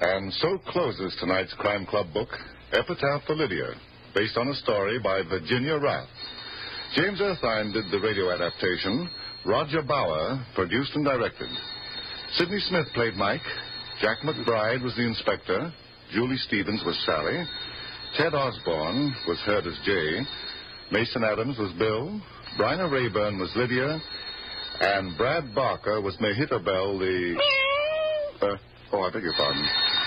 And so closes tonight's Crime Club book, Epitaph for Lydia, based on a story by Virginia Rath. James Erthine did the radio adaptation. Roger Bauer produced and directed. Sidney Smith played Mike. Jack McBride was the inspector. Julie Stevens was Sally. Ted Osborne was heard as Jay. Mason Adams was Bill. Bryna Rayburn was Lydia. And Brad Barker was Mehitabel, the... I beg your pardon.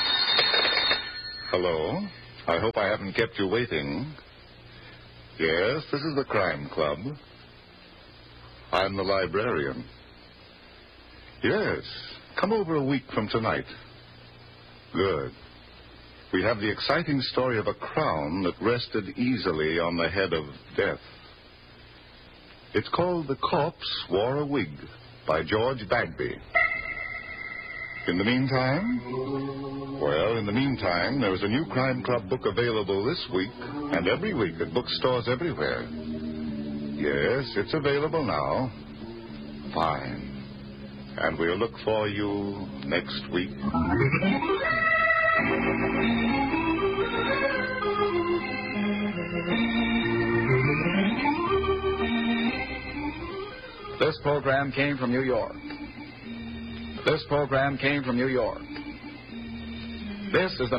Hello. I hope I haven't kept you waiting. Yes, this is the Crime Club. I'm the librarian. Yes. Come over a week from tonight. Good. We have the exciting story of a crown that rested easily on the head of death. It's called The Corpse Wore a Wig by George Bagby. In the meantime, there is a new Crime Club book available this week and every week at bookstores everywhere. Yes, it's available now. Fine. And we'll look for you next week. This program came from New York. This is the